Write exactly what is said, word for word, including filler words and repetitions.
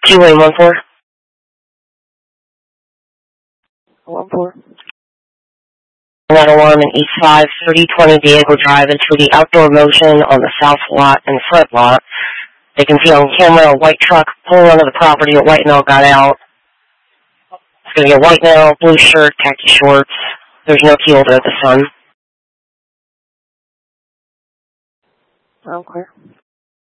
Two one one four. One four. nine oh one and East five, thirty twenty Diego Drive into the outdoor motion on the south lot and front lot. They can see on camera a white truck pulling onto the property. A white male got out. It's going to be a white male, blue shirt, khaki shorts. There's no key holder at the sun. Okay.